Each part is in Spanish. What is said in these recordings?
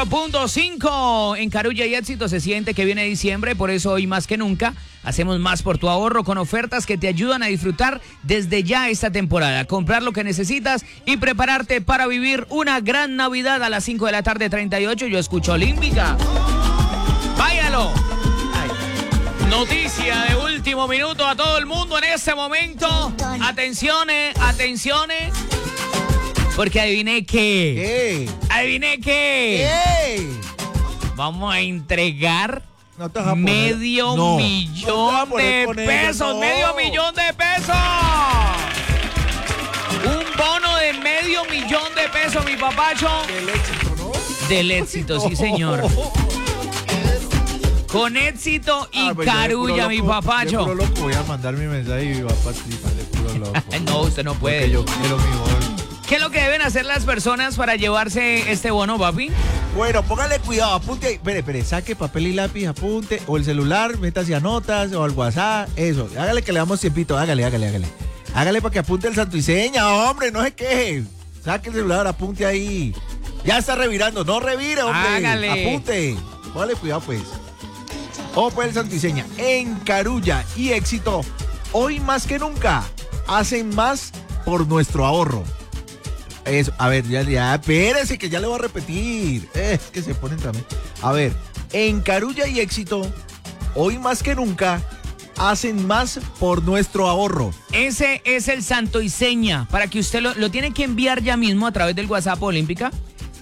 104.5 en Carulla y Éxito. Se siente que viene diciembre, por eso hoy más que nunca hacemos más por tu ahorro con ofertas que te ayudan a disfrutar desde ya esta temporada. Comprar lo que necesitas y prepararte para vivir una gran Navidad a las 5 de la tarde 38. Yo escucho Olímpica. ¡Váyalo! Noticia de último minuto a todo el mundo en este momento. Atenciones. Porque adiviné qué. Adiviné qué. Vamos a entregar medio millón de pesos. Medio millón de pesos. Un bono de medio millón de pesos, mi papacho. Del éxito, ¿no? Del éxito, sí, señor. Con Éxito y Carulla, mi papacho. Puro loco, voy a mandar mi mensaje y va a participar de puro loco. No, usted no puede. Porque yo quiero mi bono. ¿Qué es lo que deben hacer las personas para llevarse este bono, papi? Bueno, póngale cuidado, apunte ahí. Espere, saque papel y lápiz, apunte. O el celular, métase a notas o al WhatsApp. Eso, hágale que le damos tiempito. Hágale. Hágale para que apunte el santo y seña, hombre, no se queje. Saque el celular, apunte ahí. Ya está revirando, no revire, hombre. Hágale. Apunte. Póngale cuidado, pues. Pues el santo y seña. En Carulla y Éxito, hoy más que nunca, hacen más por nuestro ahorro. Eso, a ver, ya, espérese que ya le voy a repetir. Es que se ponen también. A ver, en Carulla y Éxito, hoy más que nunca, hacen más por nuestro ahorro. Ese es el santo y seña, para que usted lo tiene que enviar ya mismo a través del WhatsApp Olímpica,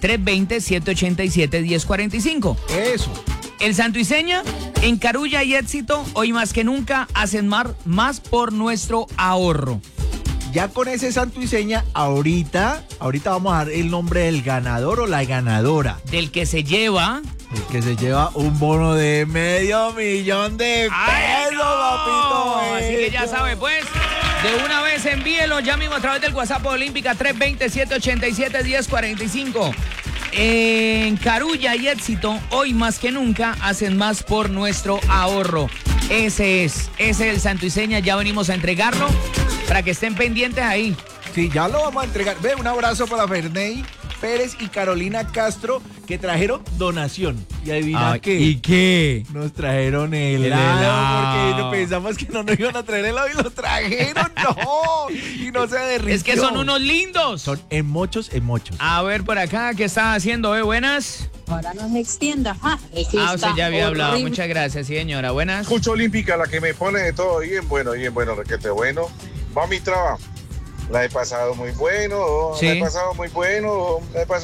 320-787-1045. Eso. El santo y seña, en Carulla y Éxito, hoy más que nunca, hacen más por nuestro ahorro. Ya con ese santo y seña, ahorita vamos a dar el nombre del ganador o la ganadora. Del que se lleva... El que se lleva un bono de medio millón de pesos, papito. Así que ya sabe, pues, de una vez envíelo ya mismo a través del WhatsApp Olímpica, 320-787-1045. En Carulla y Éxito, hoy más que nunca, hacen más por nuestro ahorro. Ese es el santo y seña, ya venimos a entregarlo para que estén pendientes ahí. Sí, ya lo vamos a entregar. Ve, un abrazo para Ferney Pérez y Carolina Castro, que trajeron donación. Y adivina qué. ¿Y qué? Nos trajeron el helado, porque pensamos que no nos iban a traer helado y lo trajeron, no. Y no se derritió. Es que son unos lindos. Son en mochos. A ver, por acá, ¿qué está haciendo? Buenas. Ahora no se extienda. Usted ya había hablado. Muchas gracias, sí, señora. Buenas. Escucho Olímpica, la que me pone de todo bien bueno, requete bueno. Va mi trabajo. La he pasado muy bueno, ¿sí? La he pasado muy bueno. Perdón.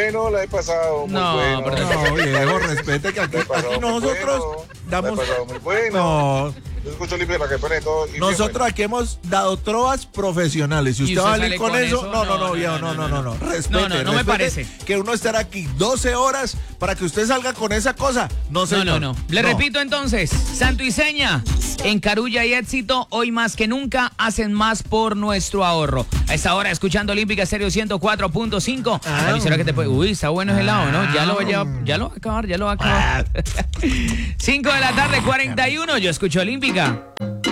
No, viejo, respete que aquí nosotros damos... La he pasado muy bueno. No. Yo escucho Olímpica, la que pone de todo y Nosotros bien bueno. aquí hemos dado trovas profesionales. Si usted va a salir con eso, no. Respete, no me parece. Que uno estará aquí 12 horas para que usted salga con esa cosa. No, señor. No. Le repito entonces, santo y seña, en Carulla y Éxito, hoy más que nunca, hacen más por nuestro ahorro. A esta hora, escuchando Olímpica Estéreo 104.5. La emisora que te puede... Uy, está bueno ese helado, ¿no? Ya lo va a acabar. 5 de la tarde, 41. Yo escucho Olímpica.